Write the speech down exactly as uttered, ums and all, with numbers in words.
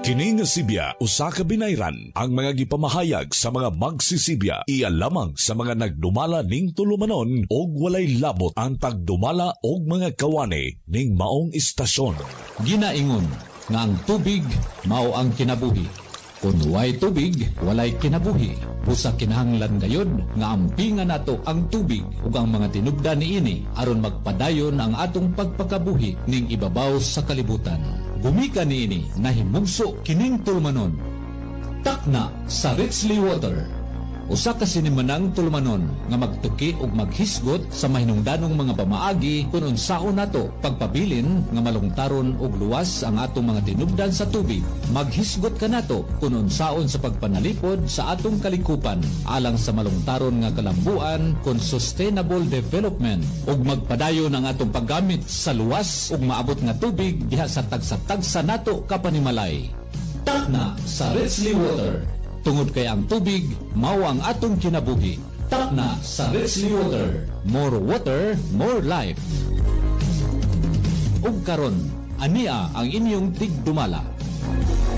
Kini nga Sibya usa ka binayran ang mga gipamahayag sa mga magsisibya iya lamang sa mga nagdumala ning tulumanon og walay labot ang tagdumala og mga kawani ning maong istasyon. Ginaingon nga ang tubig mao ang kinabuhi. Kung way tubig, walay kinabuhi. Busa kinahanglan gayod nga ampingan nato ang tubig ug ang mga tinubdan niini aron magpadayon ang atong pagpakabuhi ning ibabaw sa kalibutan. Gumika niini nahimugso kining tulumanon. Takna sa Richly Water. Usa ka sinimanang tulumanon nga magtuki ug maghisgot sa mahinungdanong mga pamaagi kung unsaon nato pagpabilin nga malungtaron og luwas ang atong mga tinubdan sa tubig. Maghisgot ka nato kung unsaon sa pagpanalipod sa atong kalikupan alang sa malungtaron nga kalambuan kon sustainable development ug magpadayon ang atong paggamit sa luwas ug maabot nga tubig diha sa tagsa-tagsa nato kapanimalay. Takna sa Richly Water. Tungod kay ang tubig, mao ang atong kinabuhi. Takna sa Richly Water. More water, more life. Ug karon, ania ang inyong tigdumala.